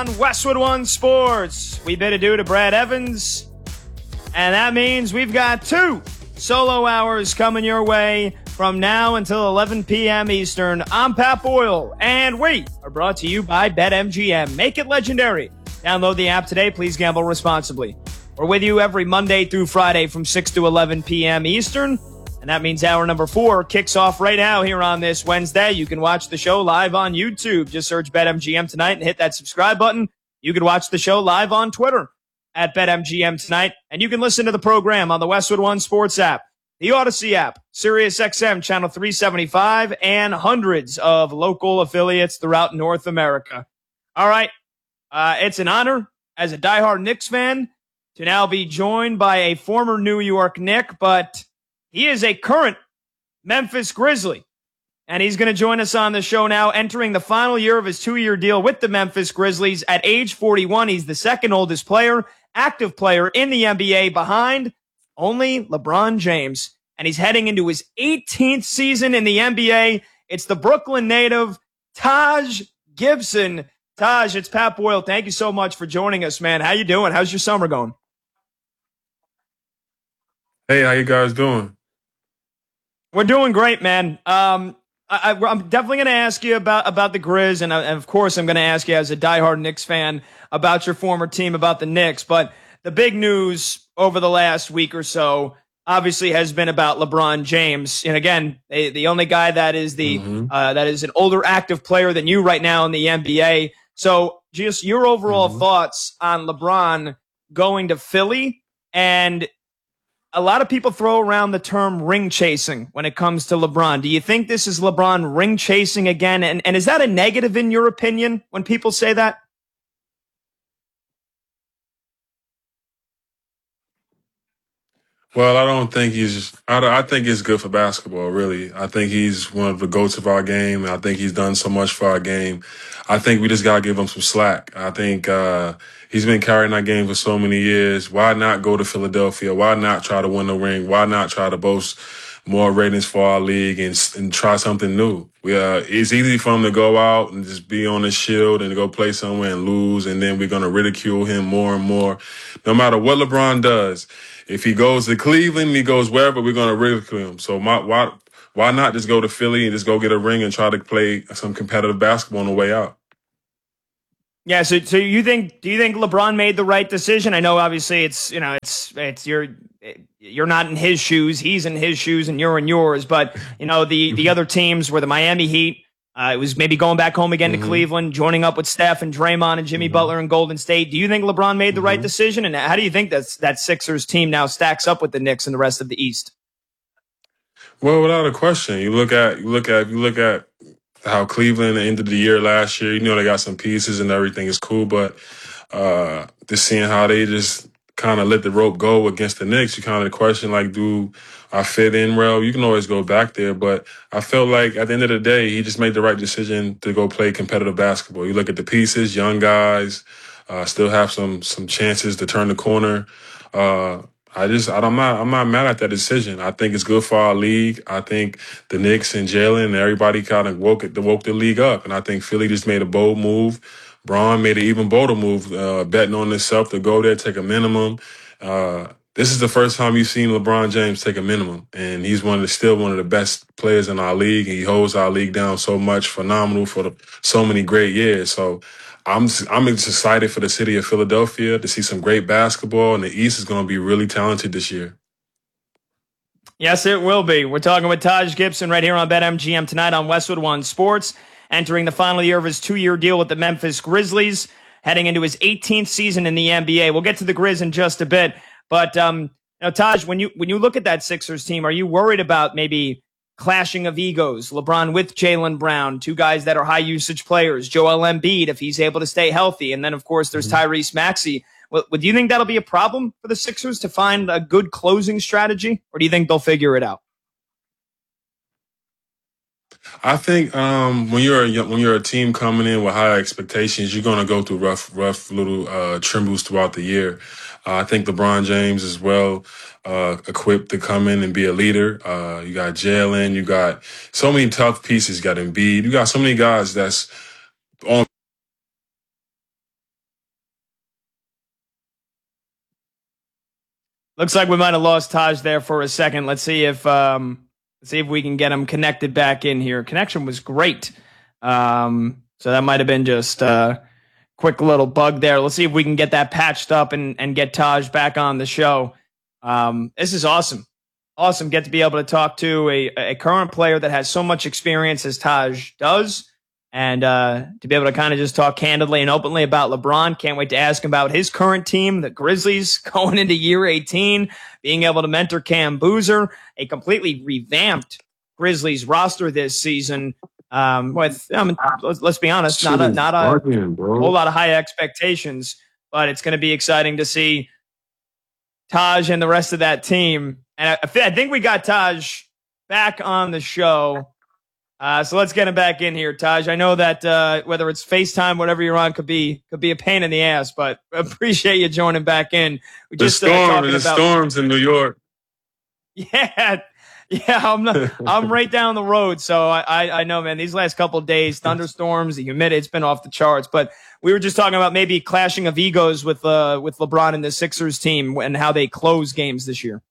on Westwood One Sports. We bid adieu to Brad Evans, and that means we've got 2 solo hours coming your way from now until 11 p.m. Eastern. I'm Pat Boyle, and we are brought to you by BetMGM. Make it legendary. Download the app today. Please gamble responsibly. We're with you every Monday through Friday from 6 to 11 p.m. Eastern. And that means hour number 4 kicks off right now here on this Wednesday. You can watch the show live on YouTube. Just search BetMGM Tonight and hit that subscribe button. You can watch the show live on Twitter at BetMGM Tonight. And you can listen to the program on the Westwood One Sports app, the Odyssey app, SiriusXM Channel 375, and hundreds of local affiliates throughout North America. All right. It's an honor as a diehard Knicks fan to now be joined by a former New York Knick, but he is a current Memphis Grizzly, and he's going to join us on the show now, entering the final year of his 2-year deal with the Memphis Grizzlies. At age 41, he's the second oldest player, active player in the NBA, behind only LeBron James, and he's heading into his 18th season in the NBA. It's the Brooklyn native, Taj Gibson. Taj, it's Pat Boyle. Thank you so much for joining us, man. How you doing? How's your summer going? Hey, how you guys doing? We're doing great, man. I'm definitely going to ask you about the Grizz, and of course I'm going to ask you as a diehard Knicks fan about your former team, about the Knicks. But the big news over the last week or so obviously has been about LeBron James. And again, the only guy that is that is an older active player than you right now in the NBA. So just your overall thoughts on LeBron going to Philly. And a lot of people throw around the term ring chasing when it comes to LeBron. Do you think this is LeBron ring chasing again? And is that a negative in your opinion when people say that? Well, I don't think I think it's good for basketball, really. I think he's one of the GOATs of our game. I think he's done so much for our game. I think we just got to give him some slack. I think he's been carrying our game for so many years. Why not go to Philadelphia? Why not try to win the ring? Why not try to boast more ratings for our league and try something new? It's easy for him to go out and just be on the shield and go play somewhere and lose, and then we're going to ridicule him more and more. No matter what LeBron does, if he goes to Cleveland, he goes wherever, we're going to ridicule him. So why not just go to Philly and just go get a ring and try to play some competitive basketball on the way out? Yeah. So do you think LeBron made the right decision? I know obviously it's you're not in his shoes, he's in his shoes, and you're in yours. But the other teams were the Miami Heat. It was maybe going back home again to Cleveland, joining up with Steph and Draymond and Jimmy Butler in Golden State. Do you think LeBron made the right decision? And how do you think that Sixers team now stacks up with the Knicks and the rest of the East? Well, without a question, you look at how Cleveland ended the year last year. They got some pieces and everything is cool, but just seeing how they just kind of let the rope go against the Knicks, you kind of question, like, do I fit in well? You can always go back there, but I felt like at the end of the day, he just made the right decision to go play competitive basketball. You look at the pieces, young guys, still have some chances to turn the corner. I'm not mad at that decision. I think it's good for our league. I think the Knicks and Jalen and everybody kind of woke the league up, and I think Philly just made a bold move. Braun made an even bolder move, betting on himself to go there, take a minimum. This is the first time you've seen LeBron James take a minimum, and he's still one of the best players in our league. He holds our league down so much, phenomenal for so many great years. So I'm just excited for the city of Philadelphia to see some great basketball, and the East is going to be really talented this year. Yes, it will be. We're talking with Taj Gibson right here on BetMGM Tonight on Westwood One Sports, entering the final year of his 2-year deal with the Memphis Grizzlies, heading into his 18th season in the NBA. We'll get to the Grizz in just a bit. But, Taj, when you look at that Sixers team, are you worried about maybe clashing of egos? LeBron with Jaylen Brown, 2 guys that are high usage players. Joel Embiid, if he's able to stay healthy. And then, of course, there's Tyrese Maxey. Well, do you think that'll be a problem for the Sixers to find a good closing strategy? Or do you think they'll figure it out? I think when you're a team coming in with high expectations, you're going to go through rough little trembles throughout the year. I think LeBron James is well equipped to come in and be a leader. You got Jalen, you got so many tough pieces. You got Embiid, you got so many guys that's on Looks like we might have lost Taj there for a second. Let's see if we can get him connected back in here. Connection was great. So that might have been just a quick little bug there. Let's see if we can get that patched up and get Taj back on the show. This is awesome. Awesome. Get to be able to talk to a current player that has so much experience as Taj does. And to be able to kind of just talk candidly and openly about LeBron. Can't wait to ask him about his current team, the Grizzlies, going into year 18, being able to mentor Cam Boozer, a completely revamped Grizzlies roster this season. Let's be honest, not a whole lot of high expectations, but it's going to be exciting to see Taj and the rest of that team. And I think we got Taj back on the show. So let's get him back in here, Taj. I know that whether it's FaceTime, whatever you're on, could be a pain in the ass, but appreciate you joining back in. We just storms in New York. Yeah, I'm right down the road, so I know, man. These last couple of days, thunderstorms, the humidity, it's been off the charts. But we were just talking about maybe clashing of egos with LeBron and the Sixers team and how they close games this year.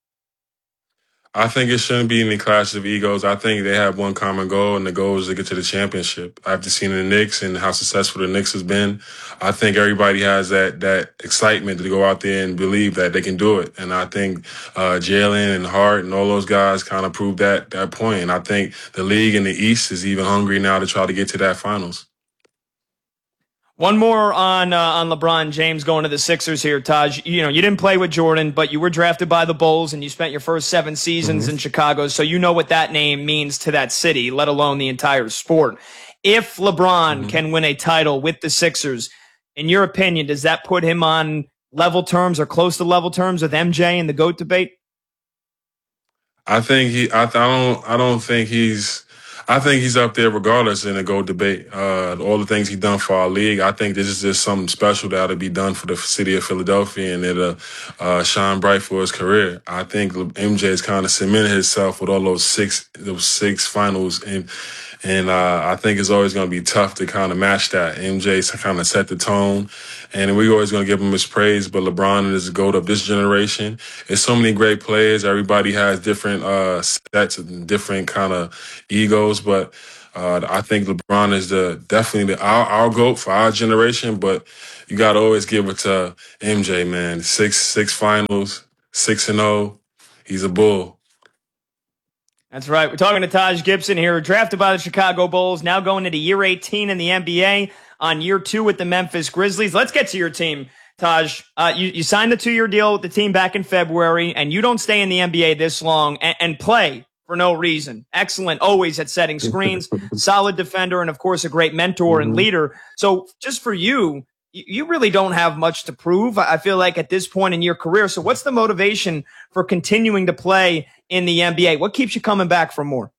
I think it shouldn't be any clash of egos. I think they have one common goal, and the goal is to get to the championship. After seeing the Knicks and how successful the Knicks has been, I think everybody has that excitement to go out there and believe that they can do it. And I think Jalen and Hart and all those guys kind of proved that point. And I think the league in the East is even hungry now to try to get to that finals. One more on LeBron James going to the Sixers here, Taj. You didn't play with Jordan, but you were drafted by the Bulls, and you spent your first 7 seasons in Chicago, so you know what that name means to that city, let alone the entire sport. If LeBron can win a title with the Sixers, in your opinion, does that put him on level terms or close to level terms with MJ in the GOAT debate? I think he's up there regardless in the GOAT debate. All the things he's done for our league, I think this is just something special that ought to be done for the city of Philadelphia, and it'll shine bright for his career. I think MJ has kind of cemented himself with all those six finals, and I think it's always going to be tough to kind of match that. MJ's kind of set the tone, and we're always going to give him his praise, but LeBron is the GOAT of this generation. There's so many great players. Everybody has different sets and different kind of egos, but I think LeBron is definitely our GOAT for our generation, but you got to always give it to MJ, man. Six finals, 6-0. He's a bull. That's right. We're talking to Taj Gibson here, drafted by the Chicago Bulls, now going into year 18 in the NBA, on year 2 with the Memphis Grizzlies. Let's get to your team, Taj. You signed the 2-year deal with the team back in February, and you don't stay in the NBA this long and play for no reason. Excellent, always at setting screens, solid defender, and of course a great mentor and leader. So just for you, you really don't have much to prove, I feel like, at this point in your career. So what's the motivation for continuing to play in the NBA? What keeps you coming back for more?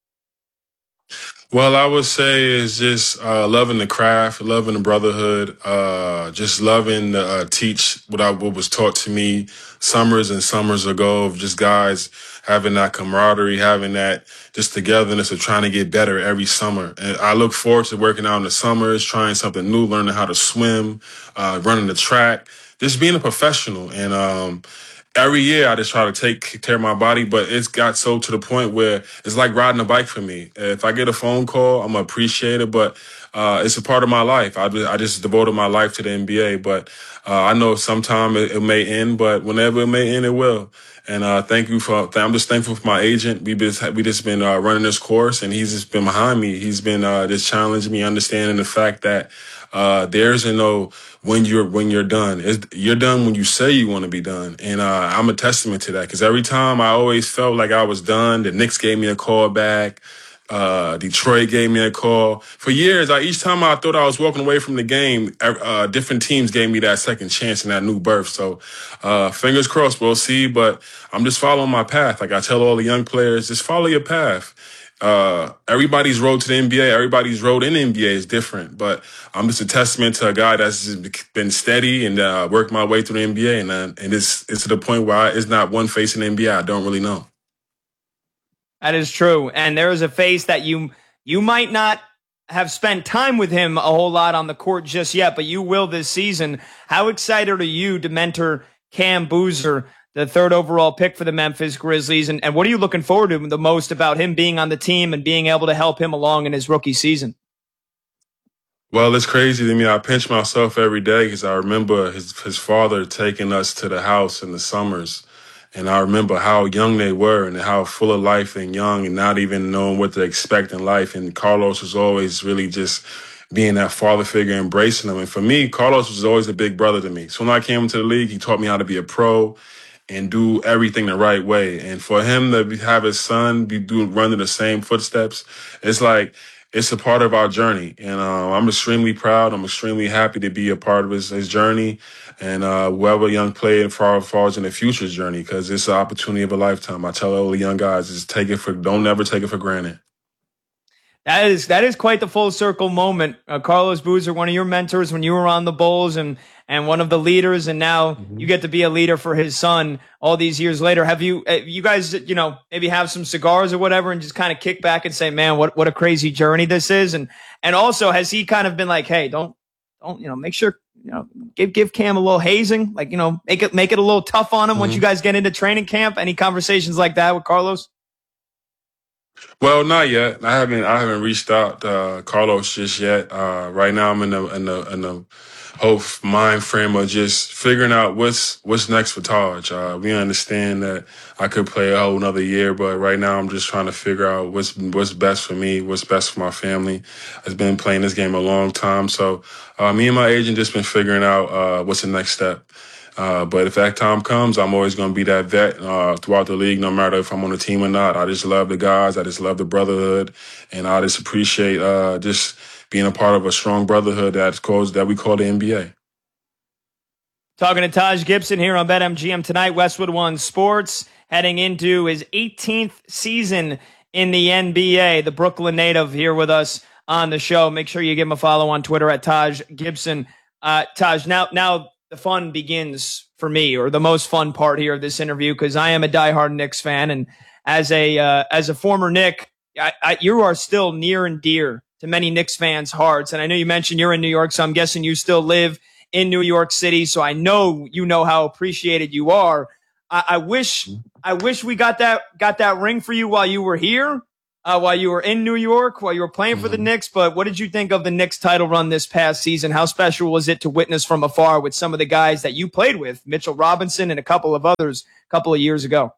Well, I would say is just loving the craft, loving the brotherhood, just loving to teach what was taught to me summers and summers ago, of just guys having that camaraderie, having that just togetherness of trying to get better every summer. And I look forward to working out in the summers, trying something new, learning how to swim, running the track, just being a professional. And every year I just try to take care of my body, but it's got so to the point where it's like riding a bike for me. If I get a phone call, I'm going to appreciate it, but it's a part of my life. I just devoted my life to the NBA, but I know sometime it may end, but whenever it may end, it will. And I'm just thankful for my agent. We just been running this course, and he's just been behind me. He's been just challenging me, understanding the fact that there isn't no when you're done. You're done when you say you want to be done. And I'm a testament to that, because every time I always felt like I was done, the Knicks gave me a call back. Detroit gave me a call. For years, each time I thought I was walking away from the game, different teams gave me that second chance and that new birth. So fingers crossed, we'll see. But I'm just following my path. Like I tell all the young players, just follow your path. Everybody's road to the NBA, everybody's road in the NBA is different. But I'm just a testament to a guy that's been steady and worked my way through the NBA. And it's to the point where it's not one face in the NBA I don't really know. That is true. And there is a face that you might not have spent time with him a whole lot on the court just yet, but you will this season. How excited are you to mentor Cam Boozer the third overall pick for the Memphis Grizzlies. And what are you looking forward to the most about him being on the team and being able to help him along in his rookie season? Well, it's crazy to me. I pinch myself every day because I remember his father taking us to the house in the summers. And I remember how young they were and how full of life and young and not even knowing what to expect in life. And Carlos was always really just being that father figure, embracing them. And for me, Carlos was always a big brother to me. So when I came into the league, he taught me how to be a pro and do everything the right way. And for him to have his son run in the same footsteps, it's like it's a part of our journey. And I'm extremely proud. I'm extremely happy to be a part of his journey, and whoever young player falls in the future's journey, because it's an opportunity of a lifetime. I tell all the young guys, don't never take it for granted. That is quite the full circle moment. Carlos Boozer, one of your mentors when you were on the Bulls, and one of the leaders, and now you get to be a leader for his son all these years later. Have you guys, maybe have some cigars or whatever and just kind of kick back and say, man, what a crazy journey this is? And also, has he kind of been like, hey, don't, make sure, give Cam a little hazing, like, make it a little tough on him once you guys get into training camp? Any conversations like that with Carlos? Well, not yet. I haven't reached out to Carlos just yet. Right now, I'm in the whole mind frame of just figuring out what's next for Taj. We understand that I could play a whole another year, but right now I'm just trying to figure out what's best for me, what's best for my family. I've been playing this game a long time, so me and my agent just been figuring out what's the next step. But if that time comes, I'm always going to be that vet throughout the league, no matter if I'm on the team or not. I just love the guys. I just love the brotherhood. And I just appreciate just being a part of a strong brotherhood that we call the NBA. Talking to Taj Gibson here on BetMGM tonight, Westwood One Sports, heading into his 18th season in the NBA. The Brooklyn native here with us on the show. Make sure you give him a follow on Twitter at Taj Gibson. Taj, now the fun begins for me, or the most fun part here of this interview, because I am a diehard Knicks fan, and as a former Knick, you are still near and dear to many Knicks fans' hearts. And I know you mentioned you're in New York, so I'm guessing you still live in New York City. So I know you know how appreciated you are. I wish we got that ring for you while you were here. While you were in New York, while you were playing for the Knicks. But what did you think of the Knicks title run this past season? How special was it to witness from afar with some of the guys that you played with, Mitchell Robinson and a couple of others a couple of years ago?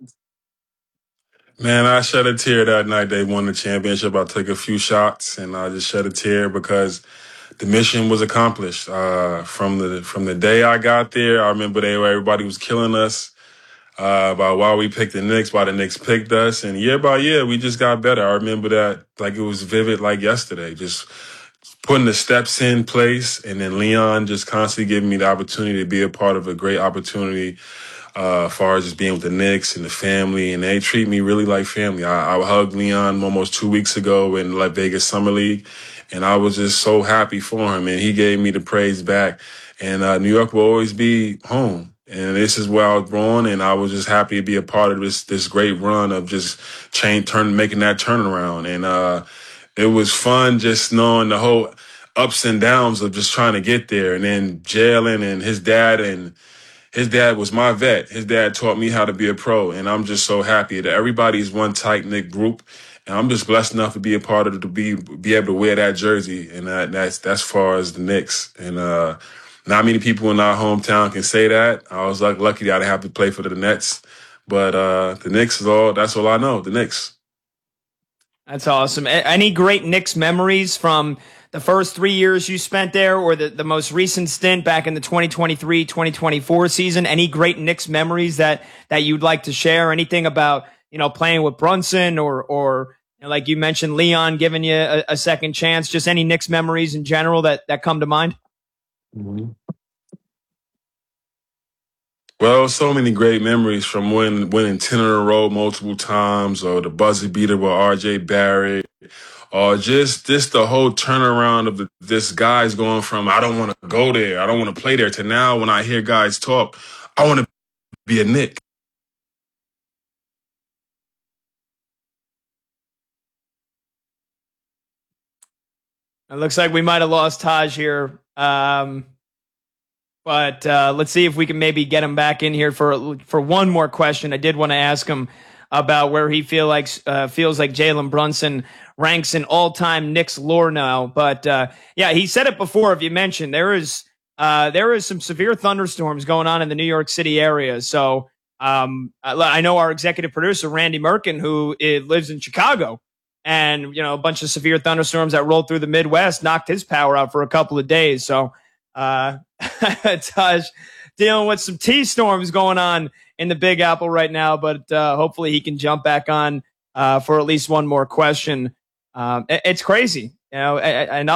Man, I shed a tear that night they won the championship. I took a few shots and I just shed a tear because the mission was accomplished. From the day I got there, I remember everybody was killing us. About why we picked the Knicks, why the Knicks picked us. And year by year, we just got better. I remember that like it was vivid like yesterday, just putting the steps in place. And then Leon just constantly giving me the opportunity to be a part of a great opportunity as far as just being with the Knicks and the family. And they treat me really like family. I hugged Leon almost 2 weeks ago in Las Vegas Summer League. And I was just so happy for him. And he gave me the praise back. And New York will always be home. And this is where I was born, and I was just happy to be a part of this great run of just making that turnaround. And it was fun just knowing the whole ups and downs of just trying to get there. And then Jalen and his dad was my vet. His dad taught me how to be a pro, and I'm just so happy that everybody's one tight-knit group. And I'm just blessed enough to be a part of it, to be able to wear that jersey, and that's far as the Knicks. And not many people in our hometown can say that. I was lucky that I have to play for the Nets, but the Knicks that's all I know. The Knicks. That's awesome. Any great Knicks memories from the first 3 years you spent there, or the most recent stint back in the 2023-2024 season? Any great Knicks memories that you'd like to share? Anything about, playing with Brunson or like you mentioned, Leon giving you a second chance? Just any Knicks memories in general that come to mind? Mm-hmm. Well, so many great memories from winning 10 in a row multiple times, or the buzzer beater with R.J. Barrett, or just the whole turnaround of this guys going from I don't want to go there, I don't want to play there, to now when I hear guys talk, I want to be a Knick. It looks like we might have lost Taj here. But let's see if we can maybe get him back in here for one more question. I did want to ask him about where he feels like Jalen Brunson ranks in all-time Knicks lore now. But yeah, he said it before. If you mentioned there is some severe thunderstorms going on in the New York City area. So I know our executive producer Randy Merkin, who lives in Chicago, and a bunch of severe thunderstorms that rolled through the Midwest knocked his power out for a couple of days. So Taj dealing with some T-storms going on in the Big Apple right now, but hopefully he can jump back on for at least one more question. It's crazy, and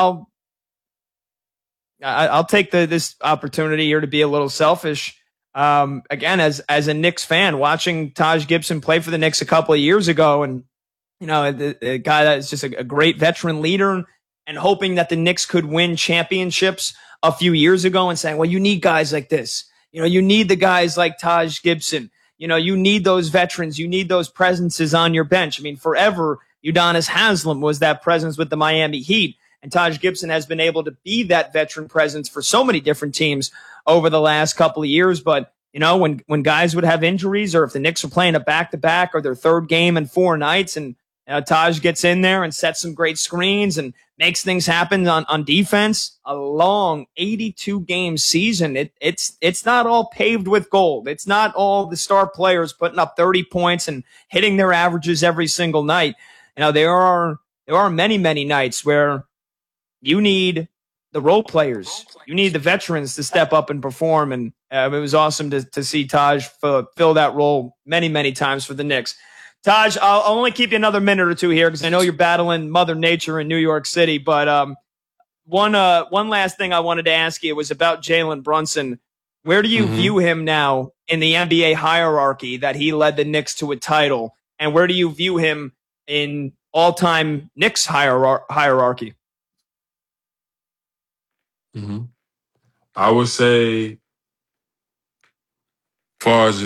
I'll take this opportunity here to be a little selfish. Again, as a Knicks fan, watching Taj Gibson play for the Knicks a couple of years ago, and the guy that is just a great veteran leader, and hoping that the Knicks could win championships a few years ago, and saying, well, you need guys like this. You need the guys like Taj Gibson. You need those veterans. You need those presences on your bench. I mean, forever, Udonis Haslem was that presence with the Miami Heat, and Taj Gibson has been able to be that veteran presence for so many different teams over the last couple of years. But, when guys would have injuries, or if the Knicks are playing a back-to-back or their third game in 4 nights, and Taj gets in there and sets some great screens and makes things happen on defense. A long 82-game season. It's not all paved with gold. It's not all the star players putting up 30 points and hitting their averages every single night. There are many, many nights where you need the role players. You need the veterans to step up and perform. And it was awesome to see Taj fill that role many, many times for the Knicks. Taj, I'll only keep you another minute or two here because I know you're battling Mother Nature in New York City. But one last thing I wanted to ask you was about Jalen Brunson. Where do you view him now in the NBA hierarchy that he led the Knicks to a title? And where do you view him in all-time Knicks hierarchy? I would say, as far as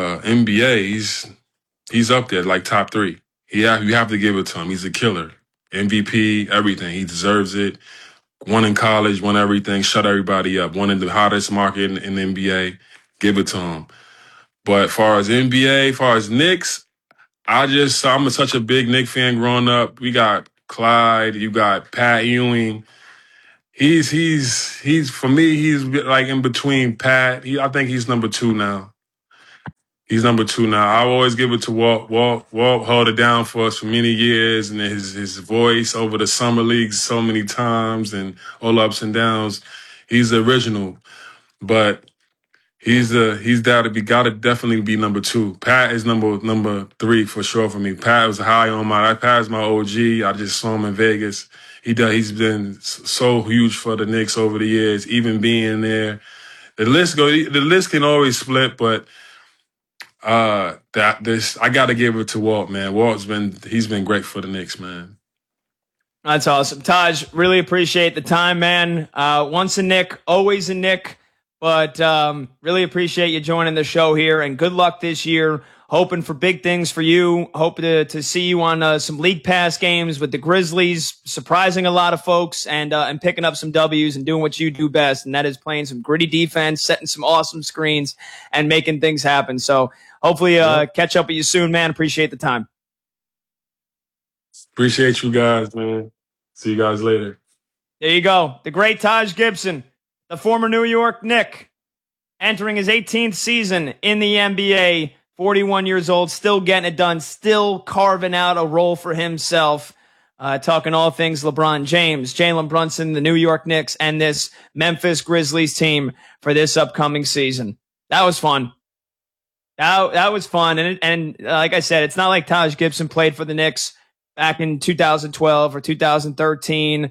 NBA, he's up there, like top 3. You have to give it to him. He's a killer. MVP, everything. He deserves it. Won in college, won everything, shut everybody up. Won in the hottest market in the NBA. Give it to him. But as far as NBA, as far as Knicks, I'm such a big Knicks fan growing up. We got Clyde, you got Pat Ewing. He's for me, he's like in between Pat. I think he's number 2 now. He's number 2 now. I always give it to Walt. Walt held it down for us for many years, and his voice over the summer leagues so many times, and all ups and downs. He's the original, but he's gotta definitely be number 2. Pat is number 3 for sure for me. Pat was high on Pat is my OG. I just saw him in Vegas. He's been so huge for the Knicks over the years, even being there. The list can always split, but I got to give it to Walt, man. He's been great for the Knicks, man. That's awesome. Taj, really appreciate the time, man. Once a Knick, always a Knick. But really appreciate you joining the show here, and good luck this year. Hoping for big things for you. Hope to see you on some League Pass games with the Grizzlies, surprising a lot of folks and picking up some W's and doing what you do best, and that is playing some gritty defense, setting some awesome screens, and making things happen. So hopefully catch up with you soon, man. Appreciate the time. Appreciate you guys, man. See you guys later. There you go. The great Taj Gibson, the former New York Knick, entering his 18th season in the NBA. 41 years old, still getting it done, still carving out a role for himself. Talking all things LeBron James, Jalen Brunson, the New York Knicks, and this Memphis Grizzlies team for this upcoming season. That was fun. That was fun. And like I said, it's not like Taj Gibson played for the Knicks back in 2012 or 2013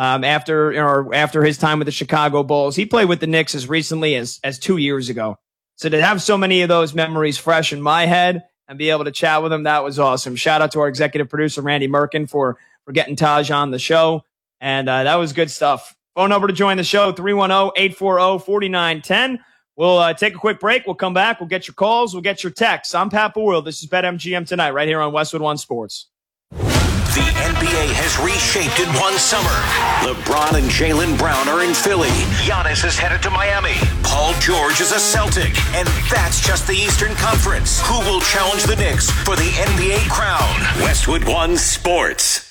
after his time with the Chicago Bulls. He played with the Knicks as recently as 2 years ago. So to have so many of those memories fresh in my head and be able to chat with him, that was awesome. Shout out to our executive producer, Randy Merkin, for getting Taj on the show. And that was good stuff. Phone number to join the show, 310-840-4910. We'll take a quick break. We'll come back. We'll get your calls. We'll get your texts. I'm Pat Boyle. This is BetMGM Tonight right here on Westwood One Sports. The NBA has reshaped in one summer. LeBron and Jaylen Brown are in Philly. Giannis is headed to Miami. Paul George is a Celtic. And that's just the Eastern Conference. Who will challenge the Knicks for the NBA crown? Westwood One Sports.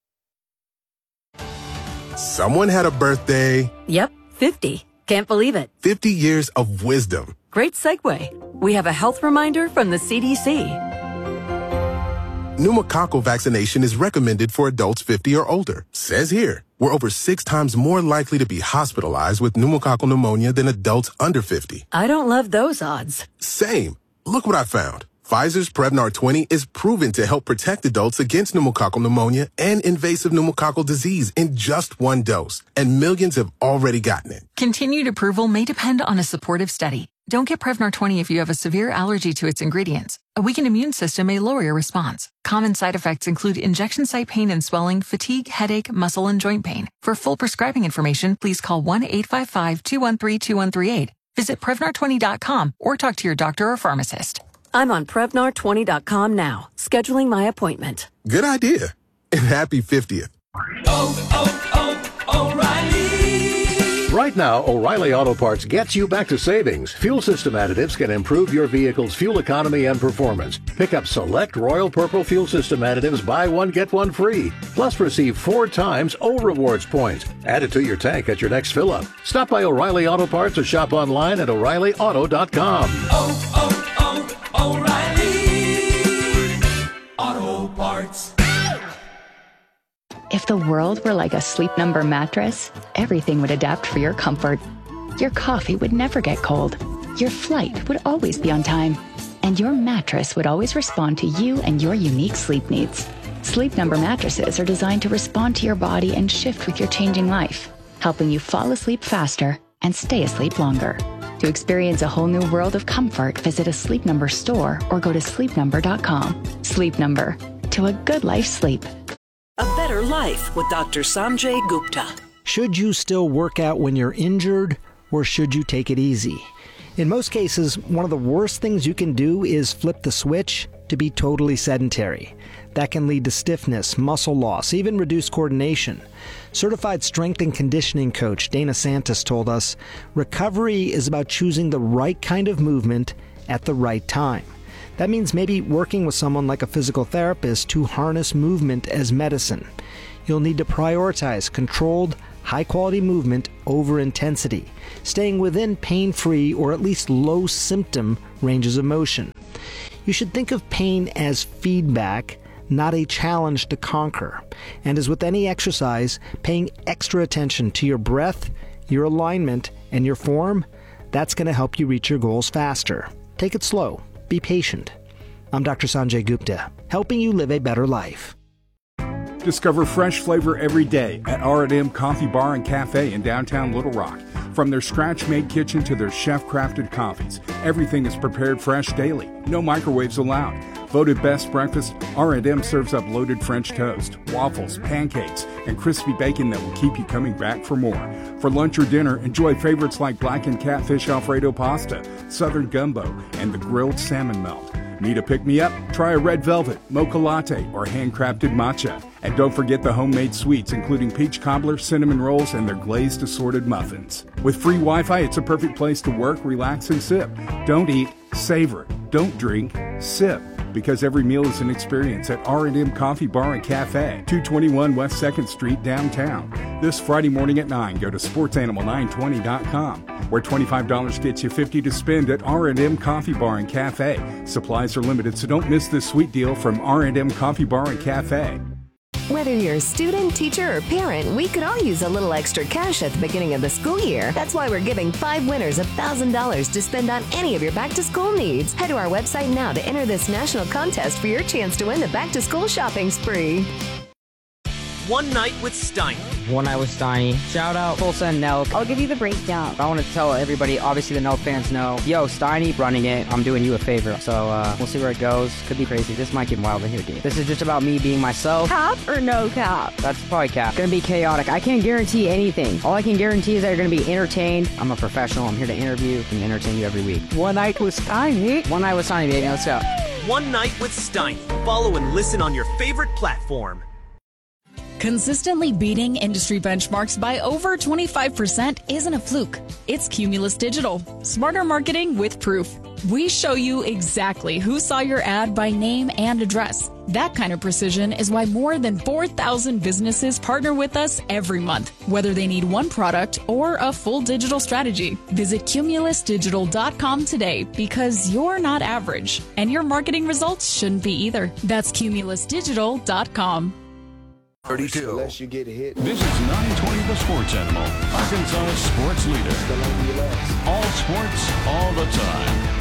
Someone had a birthday. Yep, 50. Can't believe it. 50 years of wisdom. Great segue. We have a health reminder from the CDC. Pneumococcal vaccination is recommended for adults 50 or older. Says here, we're over 6 times more likely to be hospitalized with pneumococcal pneumonia than adults under 50. I don't love those odds. Same. Look what I found. Pfizer's Prevnar 20 is proven to help protect adults against pneumococcal pneumonia and invasive pneumococcal disease in just 1 dose. And millions have already gotten it. Continued approval may depend on a supportive study. Don't get Prevnar 20 if you have a severe allergy to its ingredients. A weakened immune system may lower your response. Common side effects include injection site pain and swelling, fatigue, headache, muscle, and joint pain. For full prescribing information, please call 1-855-213-2138. Visit Prevnar20.com or talk to your doctor or pharmacist. I'm on Prevnar20.com now, scheduling my appointment. Good idea. And happy 50th. O'Reilly. Right now, O'Reilly Auto Parts gets you back to savings. Fuel system additives can improve your vehicle's fuel economy and performance. Pick up select Royal Purple fuel system additives, buy one, get one free. Plus receive 4 times O Rewards points. Add it to your tank at your next fill-up. Stop by O'Reilly Auto Parts or shop online at O'ReillyAuto.com. O'Reilly Auto Parts. If the world were like a Sleep Number mattress, everything would adapt for your comfort. Your coffee would never get cold. Your flight would always be on time. And your mattress would always respond to you and your unique sleep needs. Sleep Number mattresses are designed to respond to your body and shift with your changing life, helping you fall asleep faster and stay asleep longer. To experience a whole new world of comfort, visit a Sleep Number store or go to sleepnumber.com. Sleep Number. To a good night's sleep. A Better Life with Dr. Sanjay Gupta. Should you still work out when you're injured, or should you take it easy? In most cases, one of the worst things you can do is flip the switch to be totally sedentary. That can lead to stiffness, muscle loss, even reduced coordination. Certified strength and conditioning coach Dana Santos told us, recovery is about choosing the right kind of movement at the right time. That means maybe working with someone like a physical therapist to harness movement as medicine. You'll need to prioritize controlled, high-quality movement over intensity, staying within pain-free or at least low-symptom ranges of motion. You should think of pain as feedback, not a challenge to conquer. And as with any exercise, paying extra attention to your breath, your alignment, and your form, that's going to help you reach your goals faster. Take it slow. Be patient. I'm Dr. Sanjay Gupta, helping you live a better life. Discover fresh flavor every day at R&M Coffee Bar and Cafe in downtown Little Rock. From their scratch-made kitchen to their chef-crafted coffees, everything is prepared fresh daily. No microwaves allowed. Voted best breakfast, R&M serves up loaded French toast, waffles, pancakes, and crispy bacon that will keep you coming back for more. For lunch or dinner, enjoy favorites like blackened catfish Alfredo pasta, southern gumbo, and the grilled salmon melt. Need a pick-me-up? Try a red velvet, mocha latte, or handcrafted matcha. And don't forget the homemade sweets, including peach cobbler, cinnamon rolls, and their glazed assorted muffins. With free Wi-Fi, it's a perfect place to work, relax, and sip. Don't eat, savor. Don't drink, sip. Because every meal is an experience at R&M Coffee Bar and Cafe, 221 West 2nd Street, downtown. This Friday morning at 9, go to sportsanimal920.com, where $25 gets you $50 to spend at R&M Coffee Bar and Cafe. Supplies are limited, so don't miss this sweet deal from R&M Coffee Bar and Cafe. Whether you're a student, teacher, or parent, we could all use a little extra cash at the beginning of the school year. That's why we're giving 5 winners $1,000 to spend on any of your back-to-school needs. Head to our website now to enter this national contest for your chance to win the back-to-school shopping spree. One Night with Steiny. One Night with Steiny. Shout out Tulsa and Nelk. I'll give you the breakdown. I want to tell everybody, obviously the Nelk fans know, yo, Steiny running it. I'm doing you a favor. So we'll see where it goes. Could be crazy. This might get wild in here, dude. This is just about me being myself. Cap or no cap? That's probably cap. Gonna be chaotic. I can't guarantee anything. All I can guarantee is that you're gonna be entertained. I'm a professional. I'm here to interview and entertain you every week. One Night with Steiny. One Night with Steiny, baby. Let's go. One Night with Steiny. Follow and listen on your favorite platform. Consistently beating industry benchmarks by over 25% isn't a fluke. It's Cumulus Digital. Smarter marketing with proof. We show you exactly who saw your ad by name and address. That kind of precision is why more than 4,000 businesses partner with us every month, whether they need one product or a full digital strategy. Visit cumulusdigital.com today because you're not average, and your marketing results shouldn't be either. That's cumulusdigital.com. 32. Unless you get hit. This is 920 The Sports Animal, Arkansas sports leader. All sports, all the time.